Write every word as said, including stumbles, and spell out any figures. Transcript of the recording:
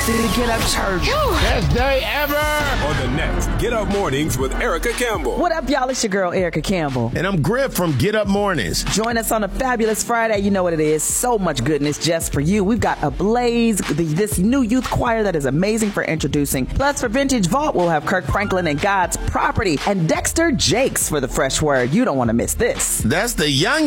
to get up church. Best day ever. On the next Get Up Mornings with Erica Campbell. What up, y'all? It's your girl, Erica Campbell. And I'm Griff from Get Up Mornings. Join us on a fabulous Friday. You know what it is. So much goodness just for you. We've got Ablaze, the, this new youth choir that is amazing for introducing. Plus, for Vintage Vault, we'll have Kirk Franklin and God's Property and Dexter Jakes for the fresh word. You don't want to miss this. That's the young